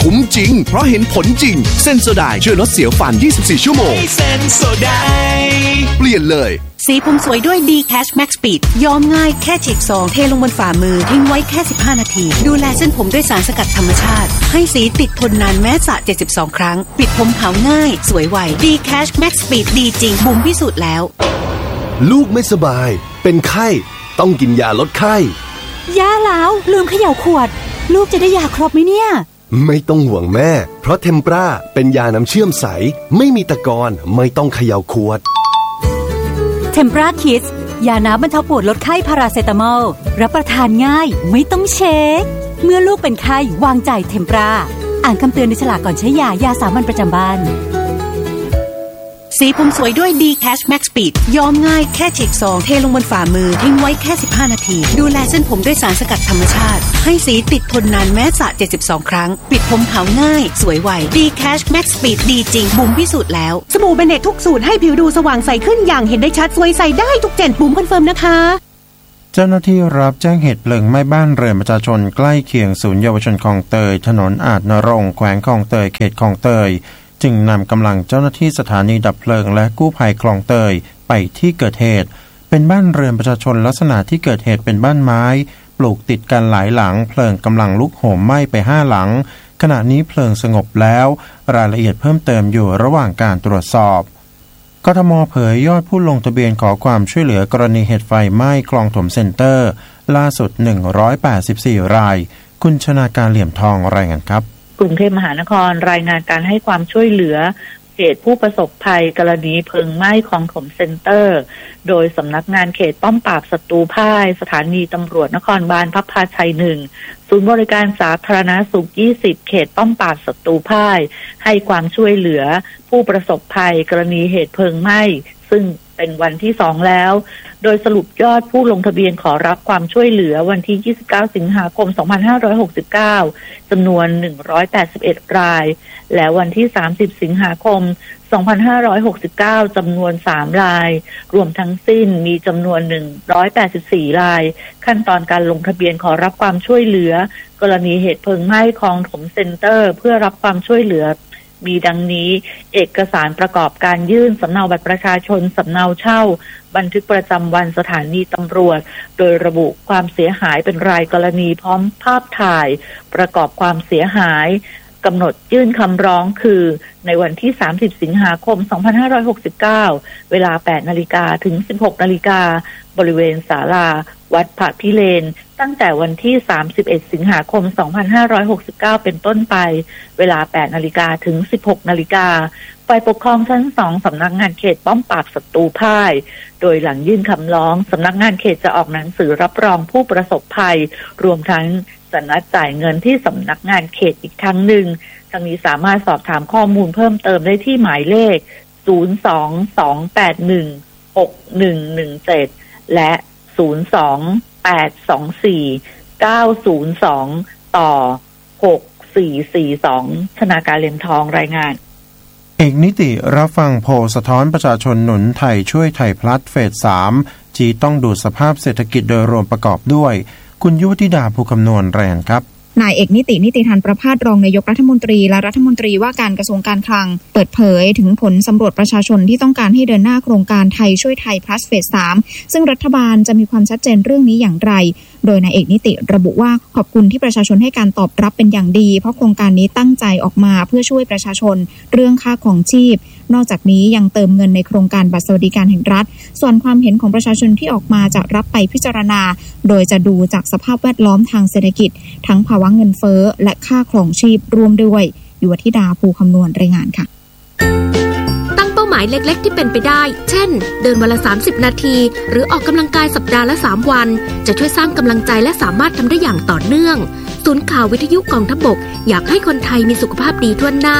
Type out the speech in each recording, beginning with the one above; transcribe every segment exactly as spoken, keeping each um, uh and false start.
คุ้มจริงเพราะเห็นผลจริงเซนโซไดช่วยลดเสียวฟันยี่สิบสี่ชั่วโมงเซนโซไดเปลี่ยนเลยสีผมสวยด้วย D Cash Max Speed ย้อมง่ายแค่ฉีกซองเทลงบนฝ่ามือทิ้งไว้แค่สิบห้านาทีดูแลเส้นผมด้วยสารสกัดธรรมชาติให้สีติดทนนานแม้สระเจ็ดสิบสองครั้งปิดผมขาวง่ายสวยไว D Cash Max Speed ดีจริงบุ๋มพิสูจน์แล้วลูกไม่สบายเป็นไข้ต้องกินยาลดไข้ยาแล้วลืมเขย่าขวดลูกจะได้ยาครบไหมเนี่ยไม่ต้องห่วงแม่เพราะเทมปราเป็นยาน้ำเชื่อมใสไม่มีตะกอนไม่ต้องเขย่าขวดเทมปราคิดยาน้ำบรรเทาปวดลดไข้พาราเซตามอลรับประทานง่ายไม่ต้องเช็คเมื่อลูกเป็นไข้วางใจเทมปราอ่านคำเตือนในฉลากก่อนใช้ยายาสามัญประจำบ้านสีผมสวยด้วย D Cash Max Speed ย้อมง่ายแค่ฉีกซองเทลงบนฝ่ามือทิ้งไว้แค่สิบห้านาทีดูแลเส้นผมด้วยสารสกัดธรรมชาติให้สีติดทนนานแม้สระเจ็ดสิบสองครั้งปิดผมขาวง่ายสวยไว D Cash Max Speed ดีจริงบุ๋มพิสูจน์แล้วสบู่เบเนตทุกสูตรให้ผิวดูสว่างใสขึ้นอย่างเห็นได้ชัดสวยใสได้ทุกเจนบุ๋มคอนเฟิร์มนะคะเจ้าหน้าที่รับแจ้งเหตุเพลิงไหม้บ้านเรือนประชาชนใกล้เคียงศูนย์เยาวชนคลองเตยถนนอาจนรงค์แขวงคลองเตยเขตคลองเตยจึงนำกำลังเจ้าหน้าที่สถานีดับเพลิงและกู้ภัยคลองเตยไปที่เกิดเหตุเป็นบ้านเรือนประชาชนลักษณะที่เกิดเหตุเป็นบ้านไม้ปลูกติดกันหลายหลังเพลิงกำลังลุกโหมไหม้ไปห้าหลังขณะนี้เพลิงสงบแล้วรายละเอียดเพิ่มเติมอยู่ระหว่างการตรวจสอบกทม.เผยยอดผู้ลงทะเบียนขอความช่วยเหลือกรณีเหตุไฟไหม้คลองถมเซ็นเตอร์ล่าสุดหนึ่งร้อยแปดสิบสี่รายคุณชนาการเหลี่ยมทองรายงานครับกรุงเทพมหานครรายงานการให้ความช่วยเหลือเหตุผู้ประสบภัยกรณีเพลิงไหม้คลองถมเซ็นเตอร์โดยสำนักงานเขตป้อมปราบศัตรูพ่ายสถานีตำรวจนครบาลพระพาชัยหนึ่งศูนย์บริการสาธารณสุขยี่สิบเขตป้อมปราบศัตรูพ่ายให้ความช่วยเหลือผู้ประสบภัยกรณีเหตุเพลิงไหม้ซึ่งเป็นวันที่สองแล้วโดยสรุปยอดผู้ลงทะเบียนขอรับความช่วยเหลือวันที่ยี่สิบเก้าสิงหาคมสองพันห้าร้อยหกสิบเก้าจำนวนหนึ่งร้อยแปดสิบเอ็ดรายและวันที่สามสิบสิงหาคมสองพันห้าร้อยหกสิบเก้าจำนวนสามรายรวมทั้งสิ้นมีจำนวนหนึ่งร้อยแปดสิบสี่รายขั้นตอนการลงทะเบียนขอรับความช่วยเหลือกรณีเหตุเพลิงไหม้คลองถมเซ็นเตอร์เพื่อรับความช่วยเหลือมีดังนี้เอกสารประกอบการยื่นสำเนาบัตรประชาชนสำเนาเช่าบันทึกประจำวันสถานีตำรวจโดยระบุความเสียหายเป็นรายกรณีพร้อมภาพถ่ายประกอบความเสียหายกำหนดยื่นคำร้องคือในวันที่สามสิบสิงหาคมสองพันห้าร้อยหกสิบเก้าเวลา แปดนาฬิกา ถึง สิบหกนาฬิกาบริเวณศาลาวัดพระพิเรนตั้งแต่วันที่สามสิบเอ็ดสิงหาคมสองพันห้าร้อยหกสิบเก้าเป็นต้นไปเวลา แปดนาฬิกา ถึง สิบหกนาฬิกาฝ่ายปกครองชั้นสองสำนักงานเขตป้อมปราบศัตรูพ่ายโดยหลังยื่นคำร้องสำนักงานเขตจะออกหนังสือรับรองผู้ประสบภัยรวมทั้งจะนัดจ่ายเงินที่สำนักงานเขตอีกครั้งหนึ่งทางนี้สามารถสอบถามข้อมูลเพิ่มเติมได้ที่หมายเลขศูนย์ สอง สอง แปด หนึ่ง หก หนึ่ง หนึ่ง เจ็ดและศูนย์ สอง แปด สอง สี่ เก้า ศูนย์ สองต่อหก สี่ สี่ สองชนาการเหลี่ยมทองรายงานเอกนิติรับฟังโพลสะท้อนประชาชนหนุนไทยช่วยไทยพลัดเฟสสามจีต้องดูสภาพเศรษฐกิจโดยรวมประกอบด้วยคุณยุวธิดาภูคำนวณรายงานครับนายเอกนิตินิติธันประภาสรองนายกรัฐมนตรีและรัฐมนตรีว่าการกระทรวงการคลังเปิดเผยถึงผลสำรวจประชาชนที่ต้องการให้เดินหน้าโครงการไทยช่วยไทย plus เฟสสามซึ่งรัฐบาลจะมีความชัดเจนเรื่องนี้อย่างไรโดยนายเอกนิติระบุว่าขอบคุณที่ประชาชนให้การตอบรับเป็นอย่างดีเพราะโครงการนี้ตั้งใจออกมาเพื่อช่วยประชาชนเรื่องค่าครองชีพนอกจากนี้ยังเติมเงินในโครงการบัตรสวัสดิการแห่งรัฐส่วนความเห็นของประชาชนที่ออกมาจะรับไปพิจารณาโดยจะดูจากสภาพแวดล้อมทางเศรษฐกิจทั้งภาวะเงินเฟ้อและค่าครองชีพรวมด้วยยุวธิดาภูคำนวณรายงานค่ะตั้งเป้าหมายเล็กๆที่เป็นไปได้เช่นเดินวันละสามสิบนาทีหรือออกกำลังกายสัปดาห์ละสามวันจะช่วยสร้างกำลังใจและสามารถทำได้อย่างต่อเนื่องศูนย์ข่าววิทยุกองทัพบกอยากให้คนไทยมีสุขภาพดีทั่วหน้า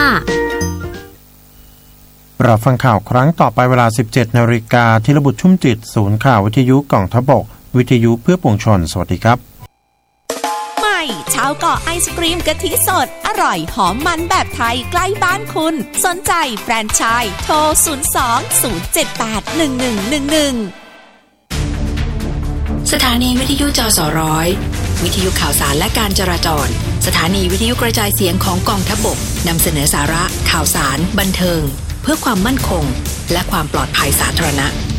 รับฟังข่าวครั้งต่อไปเวลา สิบเจ็ดนาฬิกา ธีรบุตรชุ่มจิตศูนย์ข่าววิทยุกองทัพบกวิทยุเพื่อปวงชนสวัสดีครับใหม่ชาวเกาะไอศกรีมกะทิสดอร่อยหอมมันแบบไทยใกล้บ้านคุณสนใจแฟรนไชส์โทรศูนย์ สอง ศูนย์ เจ็ด แปด หนึ่ง หนึ่ง หนึ่ง หนึ่งสถานีวิทยุจสร้อยวิทยุข่าวสารและการจราจรสถานีวิทยุกระจายเสียงของกองทัพบกนำเสนอสาระข่าวสารบันเทิงเพื่อความมั่นคงและความปลอดภัยสาธารณะ